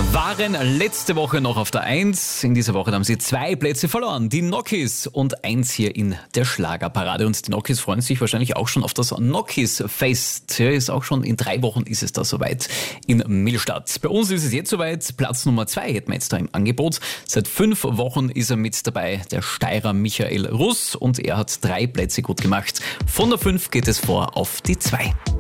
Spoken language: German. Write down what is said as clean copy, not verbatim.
Waren letzte Woche noch auf der 1. In dieser Woche haben sie 2 Plätze verloren. Die Nokis und 1 hier in der Schlagerparade. Und die Nokis freuen sich wahrscheinlich auch schon auf das Nokis-Fest. Ja, ist auch schon in 3 Wochen ist es da soweit in Millstatt. Bei uns ist es jetzt soweit. Platz Nummer 2 hätten wir jetzt da im Angebot. Seit 5 Wochen ist er mit dabei, der Steirer Michael Russ. Und er hat 3 Plätze gut gemacht. Von der 5 geht es vor auf die 2.